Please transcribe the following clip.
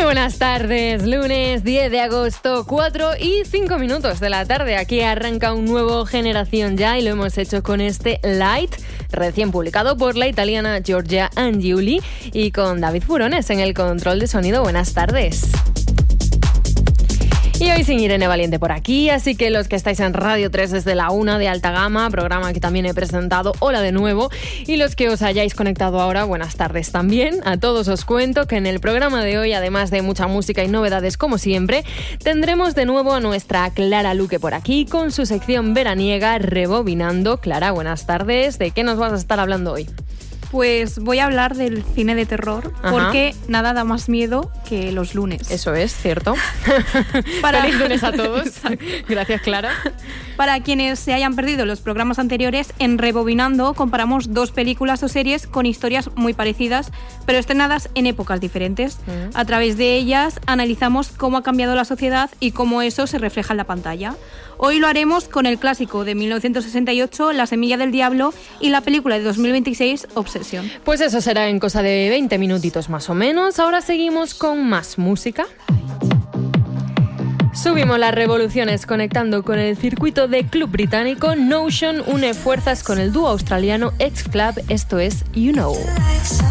Muy buenas tardes, lunes 10 de agosto, 4:05 de la tarde. Aquí arranca un nuevo Generación Ya y lo hemos hecho con este Light, recién publicado por la italiana Giorgia Angiuli y con David Furones en el control de sonido. Buenas tardes. Y hoy sin Irene Valiente por aquí, así que los que estáis en Radio 3 desde la 1 de alta gama, programa que también he presentado, hola de nuevo, y los que os hayáis conectado ahora, buenas tardes también. A todos os cuento que en el programa de hoy, además de mucha música y novedades como siempre, tendremos de nuevo a nuestra Clara Luque por aquí con su sección veraniega Rebobinando. Clara, buenas tardes, ¿de qué nos vas a estar hablando hoy? Pues voy a hablar del cine de terror, porque nada da más miedo que los lunes. Eso es, cierto. Feliz lunes a todos. Gracias, Clara. Para quienes se hayan perdido los programas anteriores, en Rebobinando comparamos dos películas o series con historias muy parecidas, pero estrenadas en épocas diferentes. A través de ellas analizamos cómo ha cambiado la sociedad y cómo eso se refleja en la pantalla. Hoy lo haremos con el clásico de 1968, La semilla del diablo, y la película de 2026, Obsesión. Pues eso será en cosa de 20 minutitos más o menos. Ahora seguimos con más música. Subimos las revoluciones conectando con el circuito de club británico. Notion une fuerzas con el dúo australiano X Club. Esto es You Know.